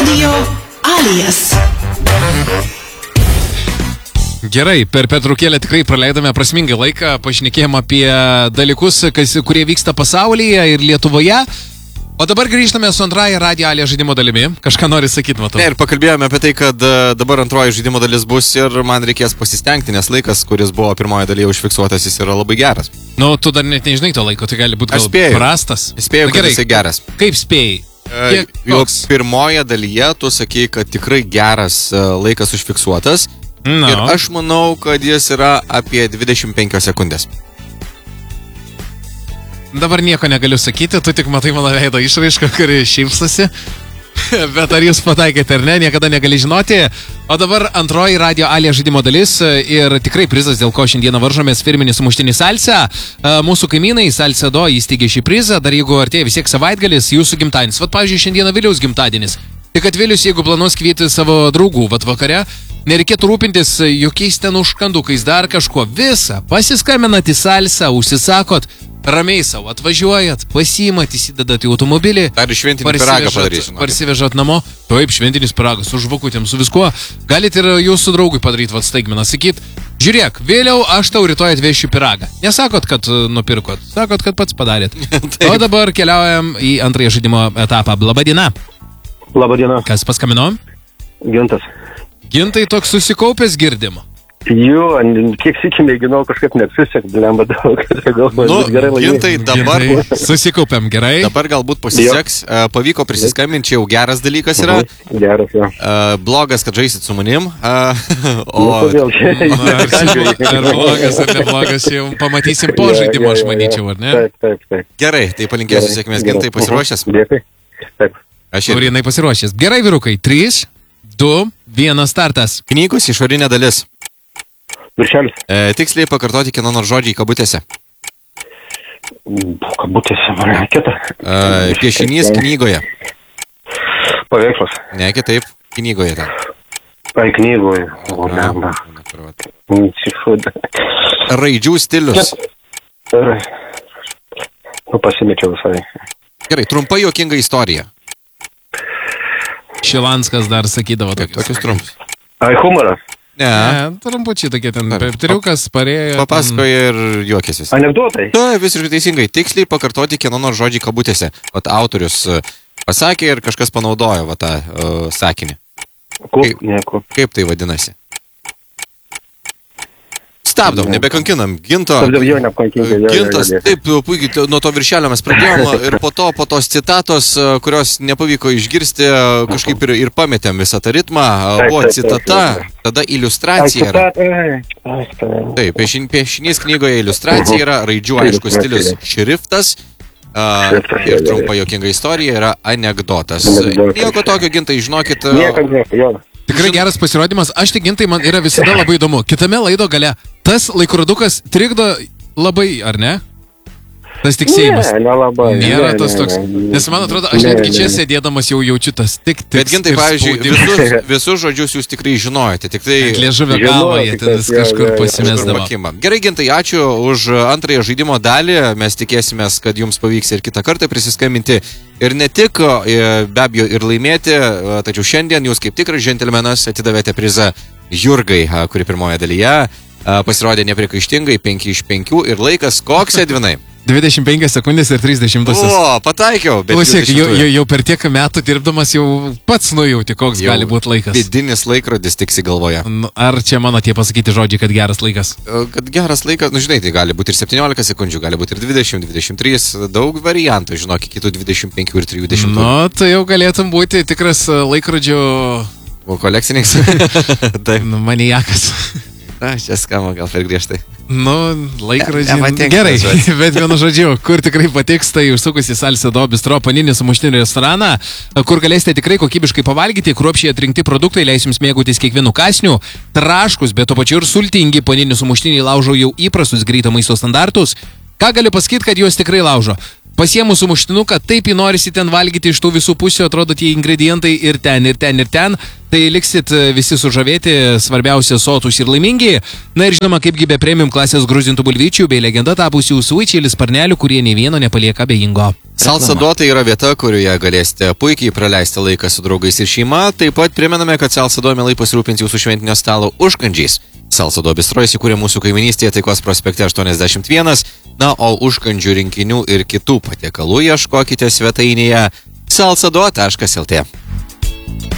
Radio Alias. Gerai, per pertraukėlę tikrai praleidome prasmingą laiką, pašnekėjom apie dalykus, kurie vyksta pasaulyje ir Lietuvoje. O dabar grįžtame su antrąja Radio Alias žaidimo dalimi. Kažką nori sakyti, matau. Ne, ir pakalbėjome apie tai, kad dabar antroji žaidimo dalis bus ir man reikės pasistengti, nes laikas, kuris buvo pirmoje dalyje užfiksuotas, jis yra labai geras. Nu, tu dar net nežinai to laiko, tai gali būti prastas. Spėjau, kad jisai geras. Kaip spėjai? Jau pirmoje dalyje tu sakei, kad tikrai geras laikas užfiksuotas. No. Ir aš manau, kad jis yra apie 25 sekundės. Dabar nieko negaliu sakyti, tu tik matai mano veido išraišką, kuri šypsosi. Bet ar jūs pataikėte ar ne, niekada negali žinoti. O dabar antroji Radio Alias žaidimo dalis ir tikrai prizas, dėl ko šiandieną varžomės, firminis sumuštinis Salsa. Mūsų kaimynai Salsa Do įsteigė šį prizą, dar jeigu artėja vis tiek savaitgalis, jūsų gimtadienis. Vat pavyzdžiui, šiandieną Viliaus gimtadienis. Tik kad Vilius, jeigu planuos kvieti savo draugų vakare, nereikėtų rūpintis jokiais ten užkandukais, dar kažko. Visą pasiskambinat į Salsa, užsisakot, ramiai savo atvažiuojat, pasiimat, įsidedat į automobilį. Dar šventinį pyragą padarysim. Parsivežat namo. Taip, šventinis pyragas su žvakutėm, su viskuo. Galit ir jūsų draugui padaryti staigmeną. Sakyt, žiūrėk, vėliau aš tau rytoj atvešiu pyragą. Nesakot, kad nupirkot, sakot, kad pats padarėt. O dabar keliaujam į antrąją žaidimo etapą. Labadiena. Labadiena. Kas paskambino? Gintas. Gintai toks susikaupęs girdim. Jo, kiek sykį mėginau kažkaip neapsisek, blemba daug, gerai laimėjau. Gintai, dabar susikaupiam gerai. Dabar galbūt pasiseks, pavyko prisiskambinti, čia jau geras dalykas yra. Geras, jo. Blogas, kad žaisit su manim. Ar blogas, ar neblogas, jau pamatysim po žaidimo, aš manyčiau, ar ne? Taip. Gerai, tai palinkėsiu sėkmės, Gintai, pasiruošęs? Dėkui, taip. Laurinai pasiruošęs. Gerai, vyrukai, 3, 2, 1 startas. Knygos išorinė dalis. Viršelis. Tiksliai pakartoti kieno nors žodžiai kabutėse. Kabutėse, man kita. Piešinys knygoje. Paveikslas. Ne, kitaip, knygoje ten. Ai, knygoje. O, blemba. Raidžių stilius. Pasimečiau visai. Gerai, trumpai juokinga istorija. Šilanskas dar sakydavo tokius trumpus. Ai, humoras. Ne, trumpučiai tokie ten, triukas parėjo. Papasakoja ir juokėsis. Anekdotai? Taip, visiškai teisingai. Tiksliai pakartoti kieno nors žodžiai kabutėse. Vat autorius pasakė ir kažkas panaudojo va tą sakinį. Kaip tai vadinasi? Stabdom, nebekankinam. Gintas, taip, puikiai, nuo to viršelio mes pradėjom ir po tos citatos, kurios nepavyko išgirsti, kažkaip ir pametėm visą tą ritmą. Buvo citata, tada iliustracija yra. Taip, piešinys knygoje iliustracija yra, raidžių aiškus stilius šriftas ir trumpa juokinga istorija yra anekdotas. Nieko tokio, Gintai, žinokit. Tikrai geras pasirodymas. Aš tik, Gintai, man yra visada labai įdomu. Kitame laido gale tas laikrodukas trikdo labai, ar ne? Tas tiksėjimas. Ne, nelabai. Nėra tas toks. Nes man atrodo, aš netgi čia sėdėdamas jau jaučiu tas tik. Bet, Gintai, pavyzdžiui, visus žodžius jūs tikrai žinojate. Tik tai liežuvio galva, jie ten kažkur pasimesdavo. Gerai, Gintai, ačiū už antrąją žaidimo dalį. Mes tikėsimės, kad jums pavyks ir kitą kartą prisiskambinti. Ir ne tik, be abejo, ir laimėti. Tačiau šiandien jūs kaip tikras džentelmenas atidavėte prizą Jurgai, kuri pirmoje dalyje pasirodė nepriekaištingai, 5 iš 5. Ir laikas koks, Edvinai? 25 sekundės ir 30. O, pataikiau. Klausyk, jau per tiek metų dirbdamas jau pats nujauti, koks gali būti laikas. Vidinis laikrodis tiksi galvoje. Ar čia mano tie pasakyti žodžiai, kad geras laikas? Kad geras laikas, nu žinai, tai gali būti ir 17 sekundžių, gali būti ir 20, 23, daug variantų, žinok, kitų 25 ir 30. Nu, tai jau galėtum būti tikras laikrodžio... kolekcininkas. Taip. Maniakas. Čia skamba gal per griežtai. Nu, laikrodžiai. Gerai, bet vienu žodžiu, kur tikrai patiks, tai užsukus į Salsa Do bistro paninį sumuštinį restoraną, kur galėsite tikrai kokybiškai pavalgyti, kruopščiai atrinkti produktai, leis jums mėgautis kiekvienu kasniu, traškus, bet to pačiu ir sultingi paninį sumuštiniai laužo jau įprastus greito maisto standartus. Ką galiu pasakyti, kad juos tikrai laužo? pasiėmus sumuštinuką, taip įnorisi ten valgyti iš tų visų pusių, atrodo tie ingredientai ir ten, ir ten, ir ten. Tai liksit visi sužavėti, svarbiausia sotus ir laimingi. Na ir žinoma, kaipgi be premium klasės gruzintų bulvyčių bei legenda tapusių sweet sparnelių, kurie nei vieno nepalieka abejingo. Salsa Duota yra vieta, kurioje galėsite puikiai praleisti laiką su draugais ir šeima. Taip pat primename, kad Salsa Duo mielai pasirūpins jūsų šventinio stalo užkandžiais. Salsa Duo bistro įsikūrė mūsų kaiminystėje Taikos prospekte 81. Na, o užkandžių rinkinių ir kitų patiekalų ieškokite svetainėje salsaduo.lt.